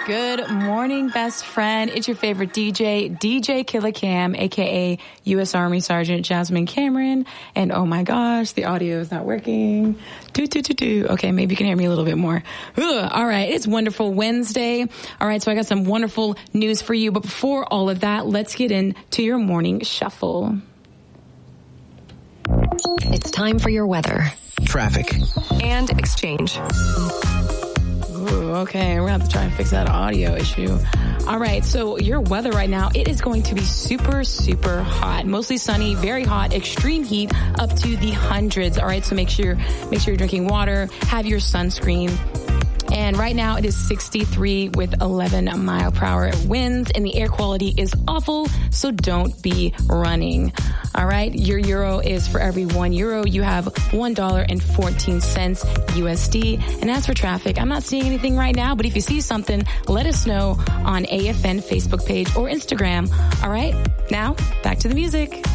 Good morning, best friend. It's your favorite DJ Killer Cam, aka U.S. Army Sergeant Jasmine Cameron. And oh my gosh, the audio is not working. Okay, maybe you can hear me a little bit more. All right, it's Wonderful Wednesday. All right, so I got some wonderful news for you. But before all of that, let's get into your morning shuffle. It's time for your weather, traffic, and exchange. Ooh, okay, we're going to have to try and fix that audio issue. All right, so your weather right now, it is going to be super, super hot. Mostly sunny, very hot, extreme heat up to the hundreds. All right, so make sure you're drinking water, have your sunscreen. And right now it is 63 with 11 mile per hour winds, and the air quality is awful, so don't be running. All right, your euro is for every €1, you have $1.14 USD. And as for traffic, I'm not seeing anything right now, but if you see something, let us know on AFN Facebook page or Instagram. All right, now back to the music.